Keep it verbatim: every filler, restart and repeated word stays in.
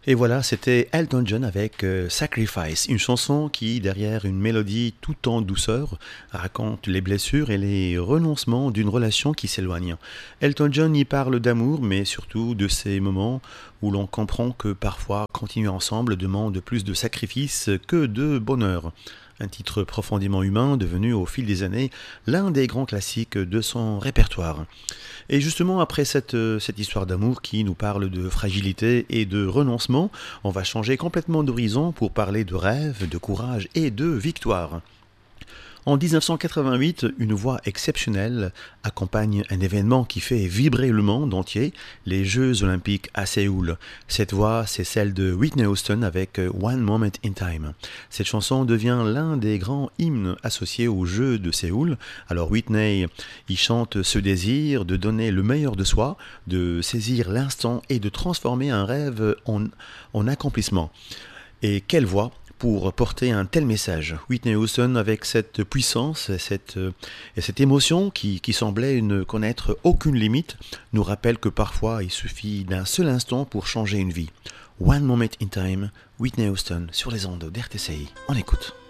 Et voilà, c'était Elton John avec euh, Sacrifice, une chanson qui, derrière une mélodie tout en douceur, raconte les blessures et les renoncements d'une relation qui s'éloigne. Elton John y parle d'amour, mais surtout de ces moments où l'on comprend que parfois continuer ensemble demande plus de sacrifices que de bonheur. Un titre profondément humain, devenu au fil des années l'un des grands classiques de son répertoire. Et justement, après cette, cette histoire d'amour qui nous parle de fragilité et de renoncement, on va changer complètement d'horizon pour parler de rêve, de courage et de victoire. En dix-neuf cent quatre-vingt-huit, une voix exceptionnelle accompagne un événement qui fait vibrer le monde entier, les Jeux Olympiques à Séoul. Cette voix, c'est celle de Whitney Houston avec One Moment in Time. Cette chanson devient l'un des grands hymnes associés aux Jeux de Séoul. Alors Whitney y chante ce désir de donner le meilleur de soi, de saisir l'instant et de transformer un rêve en, en accomplissement. Et quelle voix pour porter un tel message. Whitney Houston, avec cette puissance et cette, et cette émotion qui, qui semblait ne connaître aucune limite, nous rappelle que parfois il suffit d'un seul instant pour changer une vie. One Moment in Time, Whitney Houston sur les ondes d'R T C I. On écoute.